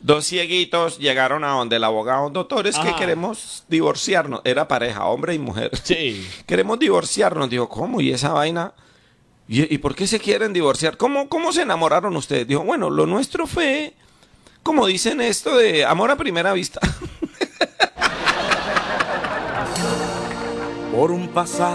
Dos cieguitos llegaron a donde el abogado, doctor, es que Ajá. queremos divorciarnos. Era pareja, hombre y mujer. Sí. Queremos divorciarnos. Dijo, ¿cómo? ¿Y esa vaina? ¿Y por qué se quieren divorciar? ¿Cómo se enamoraron ustedes? Dijo, bueno, lo nuestro fue, como dicen esto, de amor a primera vista. Por un pasado